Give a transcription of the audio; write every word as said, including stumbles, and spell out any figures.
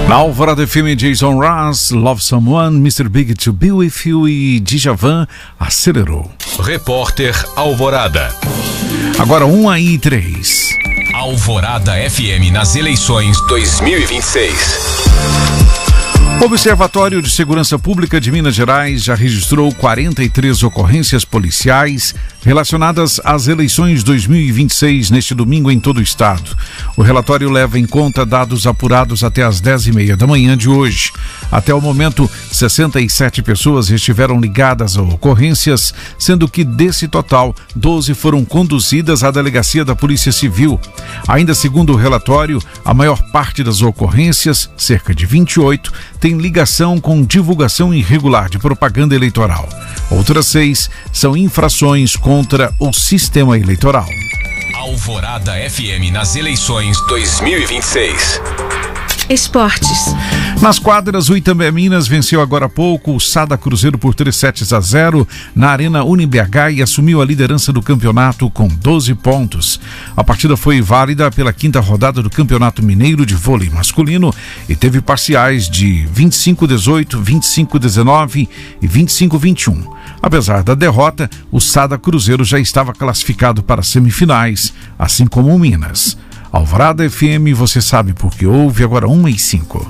Na Alvorada F M, Jason Ross, Love Someone, mister Big to Be With You e Djavan, Acelerou. Repórter Alvorada. Agora um aí três. Alvorada F M nas eleições dois mil e vinte e seis. O Observatório de Segurança Pública de Minas Gerais já registrou quarenta e três ocorrências policiais relacionadas às eleições dois mil e vinte e seis neste domingo em todo o estado. O relatório leva em conta dados apurados até às dez e meia da manhã de hoje. Até o momento, sessenta e sete pessoas estiveram ligadas a ocorrências, sendo que desse total, doze foram conduzidas à delegacia da Polícia Civil. Ainda segundo o relatório, a maior parte das ocorrências, cerca de vinte e oito, tem ligação com divulgação irregular de propaganda eleitoral. Outras seis são infrações contra o sistema eleitoral. Alvorada F M nas eleições dois mil e vinte e seis. Esportes. Nas quadras, o Itambé Minas venceu agora há pouco o Sada Cruzeiro por três sets a zero na Arena Uni-B H e assumiu a liderança do campeonato com doze pontos. A partida foi válida pela quinta rodada do Campeonato Mineiro de Vôlei Masculino e teve parciais de vinte e cinco a dezoito, vinte e cinco a dezenove e vinte e cinco a vinte e um. Apesar da derrota, o Sada Cruzeiro já estava classificado para as semifinais, assim como o Minas. Alvorada F M, você sabe porque houve agora uma e cinco.